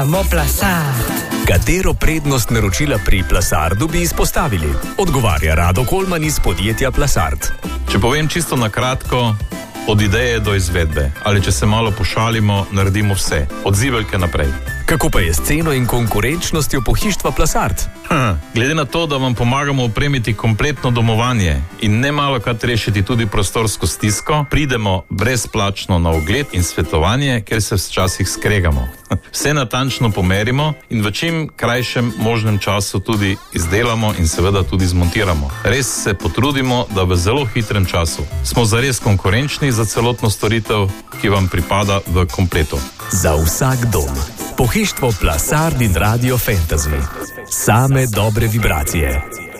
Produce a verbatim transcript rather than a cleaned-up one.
Katero prednost naročila pri Plasardu bi izpostavili? Odgovarja Rado Kolman iz podjetja Plasard. Če povem čisto na kratko, od ideje do izvedbe. Ali če se malo pošalimo, naredimo vse. Od zibelke naprej. Kako pa je s ceno in konkurenčnostjo pohištva Plasard? Hm, glede na to, da vam pomagamo opremiti kompletno domovanje in ne malokrat rešiti tudi prostorsko stisko, pridemo brezplačno na ogled in svetovanje, ker se včasih skregamo. Vse natančno pomerimo in v čim krajšem možnem času tudi izdelamo in seveda tudi zmontiramo. Res se potrudimo, da v zelo hitrem času. Smo zares konkurenčni za celotno storitev, ki vam pripada v kompletu. Za vsak dom. Pohištvo Plasard in Radio Fantasy. Same dobre vibracije.